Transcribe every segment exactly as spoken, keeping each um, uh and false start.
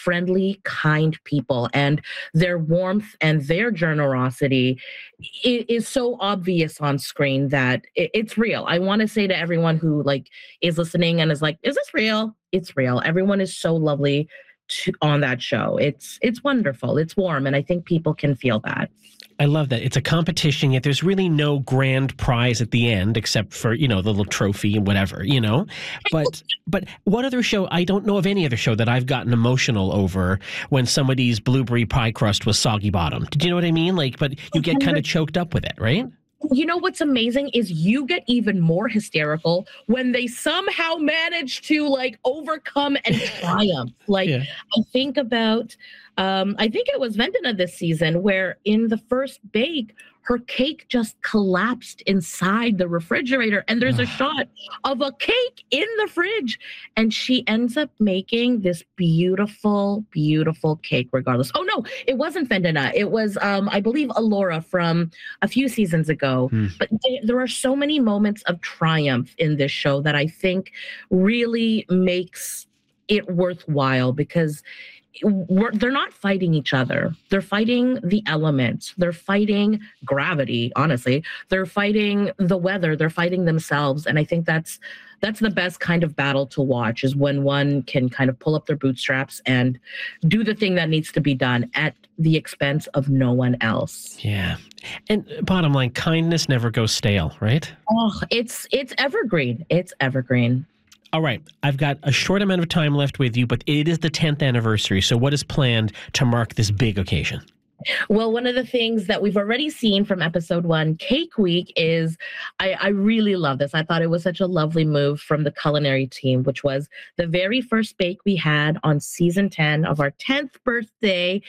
friendly, kind people, and their warmth and their generosity is, is so obvious on screen that it, it's real. I want to say to everyone who like is listening and is like, is this real? It's real. Everyone is so lovely to, on that show. It's it's wonderful. It's warm, and I think people can feel that. I love that. It's a competition, yet there's really no grand prize at the end except for, you know, the little trophy and whatever, you know? But but what other show? I don't know of any other show that I've gotten emotional over when somebody's blueberry pie crust was soggy bottom. Did you know what I mean? Like, but you get kind of choked up with it, right? You know what's amazing is you get even more hysterical when they somehow manage to like overcome and triumph. Like yeah. I think about, um, I think it was Vendana this season where in the first bake, her cake just collapsed inside the refrigerator and there's a shot of a cake in the fridge and she ends up making this beautiful, beautiful cake regardless. Oh no, it wasn't Vendana. It was, um, I believe, Alora from a few seasons ago. Hmm. But they, there are so many moments of triumph in this show that I think really makes it worthwhile because We're, they're not fighting each other. They're fighting the elements. They're fighting gravity, honestly. They're fighting the weather. They're fighting themselves. And I think that's that's the best kind of battle to watch is when one can kind of pull up their bootstraps and do the thing that needs to be done at the expense of no one else. Yeah. And bottom line, kindness never goes stale, right? Oh, it's it's evergreen. It's evergreen. All right, I've got a short amount of time left with you, but it is the tenth anniversary. So what is planned to mark this big occasion? Well, one of the things that we've already seen from episode one, Cake Week, is I, I really love this. I thought it was such a lovely move from the culinary team, which was the very first bake we had on season ten of our tenth birthday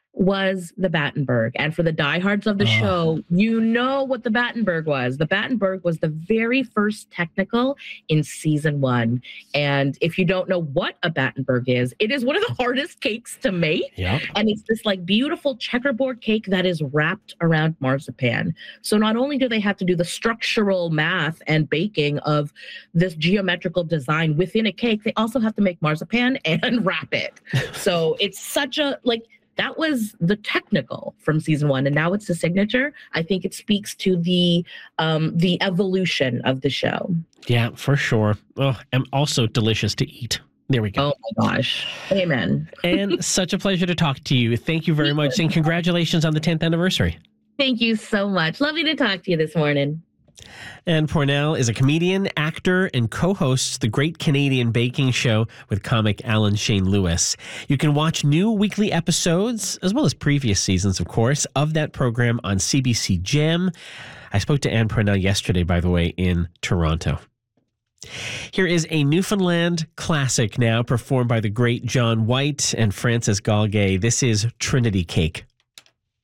was the Battenberg. And for the diehards of the oh. show, you know what the Battenberg was. The Battenberg was the very first technical in season one. And if you don't know what a Battenberg is, it is one of the hardest cakes to make. Yep. And it's this like beautiful checkerboard cake that is wrapped around marzipan. So not only do they have to do the structural math and baking of this geometrical design within a cake, they also have to make marzipan and wrap it. So it's such a like that was the technical from season one, and now it's the signature. I think it speaks to the um, the evolution of the show. Yeah, for sure. Oh, and also delicious to eat. There we go. Oh my gosh. Amen. And such a pleasure to talk to you. Thank you very much, and congratulations on the tenth anniversary. Thank you so much. Lovely to talk to you this morning. Anne Pournelle is a comedian, actor, and co-hosts the Great Canadian Baking Show with comic Alan Shane Lewis. You can watch new weekly episodes, as well as previous seasons, of course, of that program on C B C Gem. I spoke to Anne Pournelle yesterday, by the way, in Toronto. Here is a Newfoundland classic now, performed by the great John White and Francis Galgay. This is Trinity Cake.